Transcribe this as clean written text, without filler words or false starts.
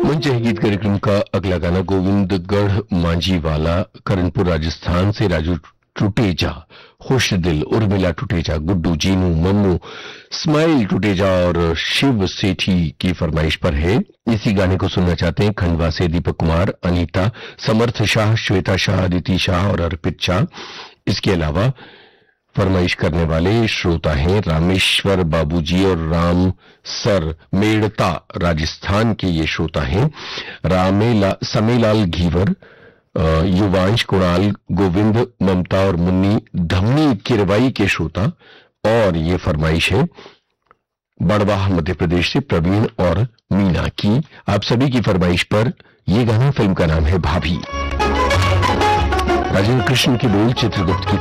मंच है गीत कार्यक्रम का अगला गाना गोविंदगढ़ मांझीवाला करणपुर राजस्थान से राजू टुटेजा, खुश दिल, उर्मिला टुटेजा, गुड्डू, जीनू, मम्मू, स्माइल टुटेजा और शिव सेठी की फरमाइश पर है। इसी गाने को सुनना चाहते हैं खंडवा से दीपक कुमार, अनीता, समर्थ शाह, श्वेता शाह, अदिति शाह और अर्पित शाह। इसके अलावा फरमाइश करने वाले श्रोता हैं रामेश्वर बाबूजी और राम सर मेड़ता, राजस्थान के ये श्रोता हैं। समेलाल घीवर, युवांश, कुणाल, गोविंद, ममता और मुन्नी धमनी किरवाई के श्रोता। और ये फरमाइश है बड़वाह मध्य प्रदेश से प्रवीण और मीना की। आप सभी की फरमाइश पर यह गाना, फिल्म का नाम है भाभी। राजेंद्र कृष्ण की बोल, चित्रगुप्त की